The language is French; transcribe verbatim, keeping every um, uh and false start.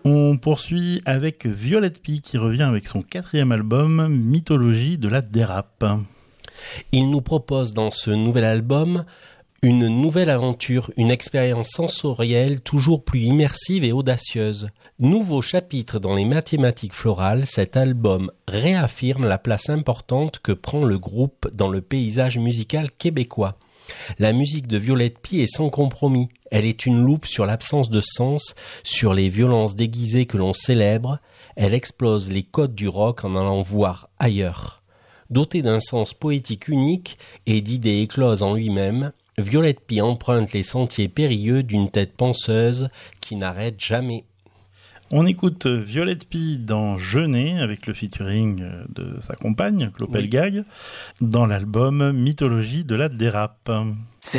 On poursuit avec Violette Pie qui revient avec son quatrième album, Mythologie de la dérape. Il nous propose dans ce nouvel album une nouvelle aventure, une expérience sensorielle toujours plus immersive et audacieuse. Nouveau chapitre dans les mathématiques florales, cet album réaffirme la place importante que prend le groupe dans le paysage musical québécois. La musique de Violette Pie est sans compromis. Elle est une loupe sur l'absence de sens, sur les violences déguisées que l'on célèbre. Elle explose les codes du rock en allant voir ailleurs. Dotée d'un sens poétique unique et d'idées écloses en lui-même, Violette Pie emprunte les sentiers périlleux d'une tête penseuse qui n'arrête jamais. On écoute Violette Pie dans Jeunet avec le featuring de sa compagne, Clopel oui. Gag, dans l'album Mythologie de la dérape. C'est